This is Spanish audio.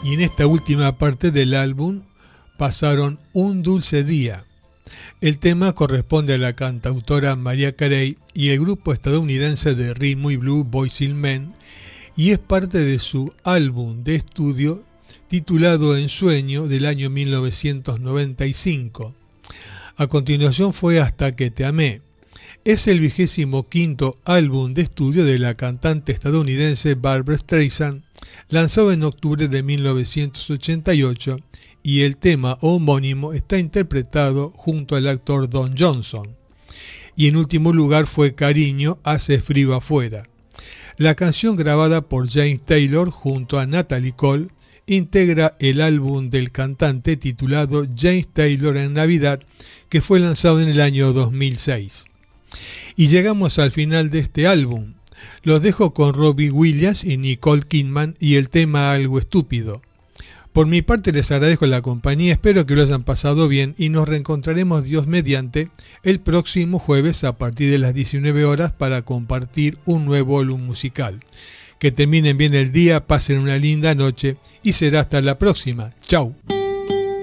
y en esta última parte del álbum pasaron Un dulce día. El tema corresponde a la cantautora Mariah Carey y el grupo estadounidense de ritmo y blues Boyz II Men, y es parte de su álbum de estudio titulado Ensueño del año 1995. A continuación fue Hasta que te amé. Es el 25º álbum de estudio de la cantante estadounidense Barbra Streisand, lanzado en octubre de 1988, y el tema homónimo está interpretado junto al actor Don Johnson. Y en último lugar fue Cariño, hace frío afuera. La canción, grabada por James Taylor junto a Natalie Cole, integra el álbum del cantante titulado James Taylor en Navidad, que fue lanzado en el año 2006. Y llegamos al final de este álbum. Los dejo con Robbie Williams y Nicole Kidman y el tema Algo Estúpido. Por mi parte les agradezco la compañía, espero que lo hayan pasado bien y nos reencontraremos, Dios mediante, el próximo jueves a partir de las 19 horas para compartir un nuevo álbum musical. Que terminen bien el día, pasen una linda noche y será hasta la próxima. Chau.